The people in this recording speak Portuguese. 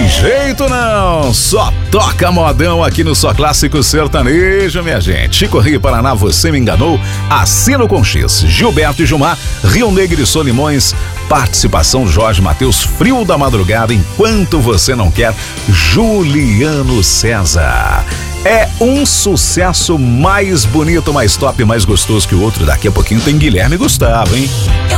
jeito não, só toca modão aqui no Só Clássico Sertanejo, minha gente. Chico Rio, Paraná, Você Me Enganou, Assino com X, Gilberto e Gilmar, Rio Negro e Solimões, participação Jorge Mateus, Frio da Madrugada, Enquanto Você Não Quer, Juliano César. É um sucesso mais bonito, mais top, mais gostoso que o outro. Daqui a pouquinho tem Guilherme e Gustavo, hein?